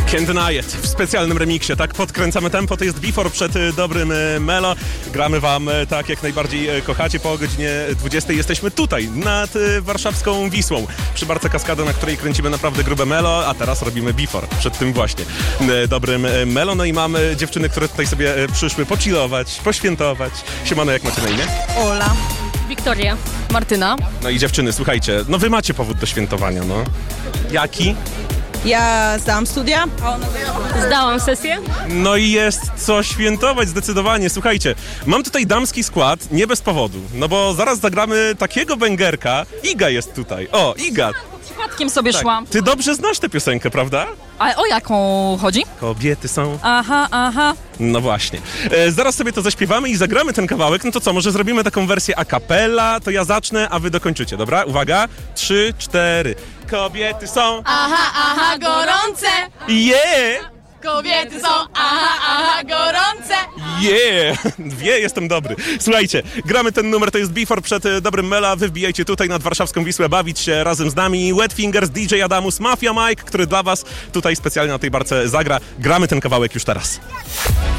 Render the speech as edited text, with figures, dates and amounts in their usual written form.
Can't Deny It w specjalnym remiksie, tak podkręcamy tempo, to jest Before przed dobrym Melo. Gramy wam tak jak najbardziej kochacie, po godzinie 20 jesteśmy tutaj nad warszawską Wisłą przy Barce Kaskada, na której kręcimy naprawdę grube Melo, a teraz robimy Before przed tym właśnie dobrym Melo. No i mamy dziewczyny, które tutaj sobie przyszły pochillować, poświętować. Siemano, jak macie na imię? Ola. Wiktoria. Martyna. No i dziewczyny, słuchajcie, no wy macie powód do świętowania, no. Jaki? Ja zdałam studia. Zdałam sesję. No i jest co świętować zdecydowanie. Słuchajcie, mam tutaj damski skład, nie bez powodu, no bo zaraz zagramy takiego bęgerka. Iga jest tutaj. O, Iga. Przypadkiem sobie szłam. Ty dobrze znasz tę piosenkę, prawda? A o jaką chodzi? Kobiety są... Aha. No właśnie. Zaraz sobie to zaśpiewamy i zagramy ten kawałek. No to co, może zrobimy taką wersję a cappella? To ja zacznę, a wy dokończycie, dobra? Uwaga, 3, 4. Kobiety są... Aha, gorące. Yeah! Kobiety są, aha, gorące. Yeah! Wie, jestem dobry. Słuchajcie, gramy ten numer, to jest Before przed dobrym Mela. Wy wbijajcie tutaj nad warszawską Wisłę, bawić się razem z nami. Wet Fingers, DJ Adamus, Mafia Mike, który dla was tutaj specjalnie na tej barce zagra. Gramy ten kawałek już teraz.